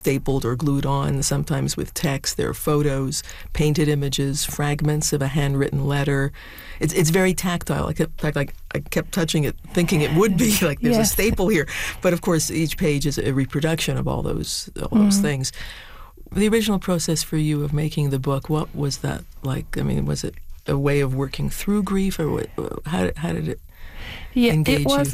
stapled or glued on, sometimes with text. There are photos, painted images, fragments of a handwritten letter. It's very tactile. I kept touching it, thinking it would be like there's a staple here. But of course, each page is a reproduction of all those things. The original process for you of making the book, what was that like? I mean, was it a way of working through grief, or how did it engage you? It was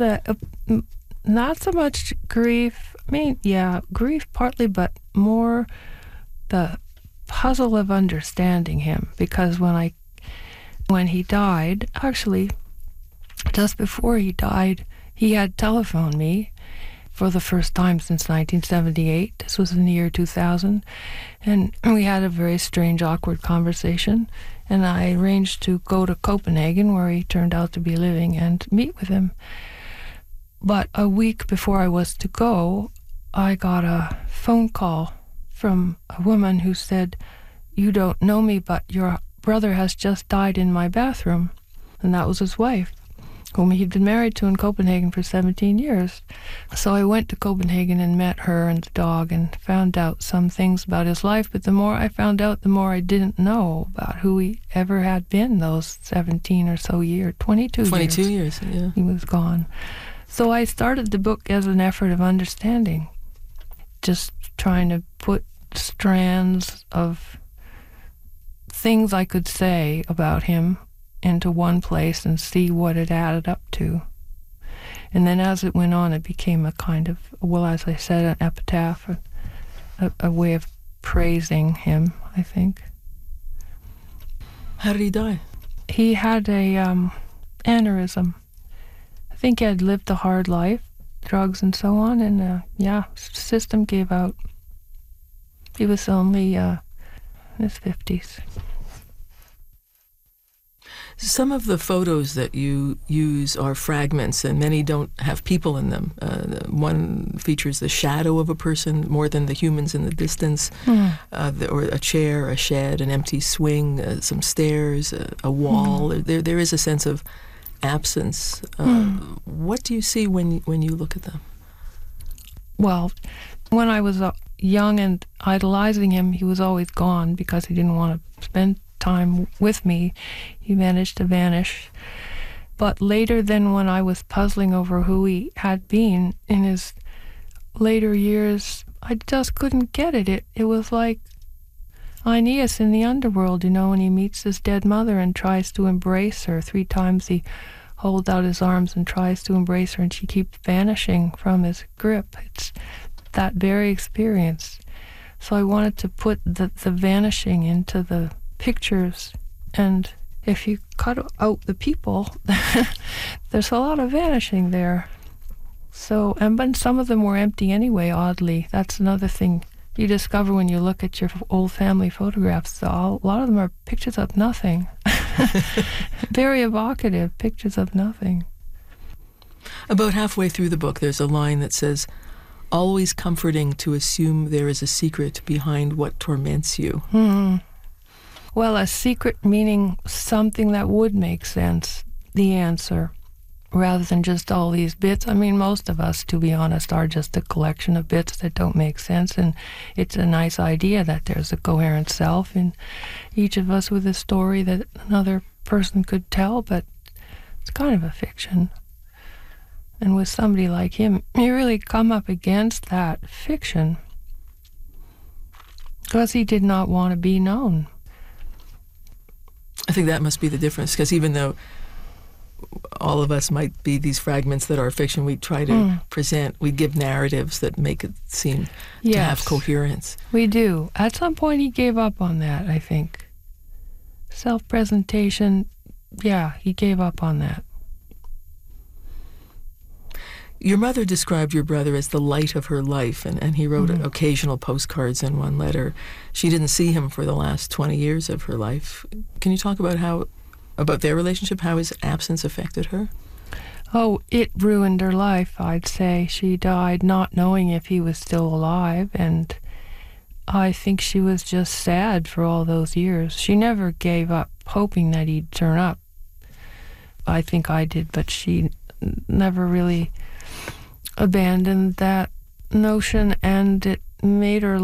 not so much grief. I mean, grief partly, but more the puzzle of understanding him. Because when he died, actually, just before he died, he had telephoned me for the first time since 1978. This was in the year 2000. And we had a very strange, awkward conversation. And I arranged to go to Copenhagen, where he turned out to be living, and meet with him. But a week before I was to go, I got a phone call from a woman who said, "You don't know me, but your brother has just died in my bathroom." And that was his wife, whom he'd been married to in Copenhagen for 17 years. So I went to Copenhagen and met her and the dog and found out some things about his life. But the more I found out, the more I didn't know about who he ever had been those 17 or so years, 22 years. Yeah. He was gone. So I started the book as an effort of understanding, just trying to put strands of things I could say about him into one place and see what it added up to. And then as it went on, it became a kind of, well, as I said, an epitaph, a way of praising him, I think. How did he die? He had a aneurysm. I think he had lived a hard life, drugs and so on, and system gave out. He was only in his 50s. Some of the photos that you use are fragments, and many don't have people in them. One features the shadow of a person more than the humans in the distance, or a chair, a shed, an empty swing, some stairs, a wall. There is a sense of absence. What do you see when you look at them? Well, when I was young and idolizing him, he was always gone because he didn't want to spend time with me. He managed to vanish. But later, then, when I was puzzling over who he had been in his later years, I just couldn't get it. It was like Aeneas in the underworld, when he meets his dead mother and tries to embrace her. 3 times he holds out his arms and tries to embrace her, and she keeps vanishing from his grip. It's that very experience. So I wanted to put the vanishing into the pictures, and if you cut out the people, there's a lot of vanishing there. So, but some of them were empty anyway, oddly. That's another thing you discover when you look at your old family photographs. A lot of them are pictures of nothing. Very evocative, pictures of nothing. About halfway through the book, there's a line that says, "Always comforting to assume there is a secret behind what torments you." Well, a secret meaning something that would make sense, the answer, rather than just all these bits. I mean, most of us, to be honest, are just a collection of bits that don't make sense, and it's a nice idea that there's a coherent self in each of us with a story that another person could tell, but it's kind of a fiction. And with somebody like him, you really come up against that fiction because he did not want to be known. I think that must be the difference, because even though all of us might be these fragments that are fiction, we try to we give narratives that make it seem to have coherence. We do. At some point he gave up on that, I think. Self-presentation, he gave up on that. Your mother described your brother as the light of her life, and he wrote occasional postcards in one letter. She didn't see him for the last 20 years of her life. Can you talk about their relationship, how his absence affected her? Oh, it ruined her life, I'd say. She died not knowing if he was still alive, and I think she was just sad for all those years. She never gave up hoping that he'd turn up. I think I did, but she never really abandoned that notion, and it made her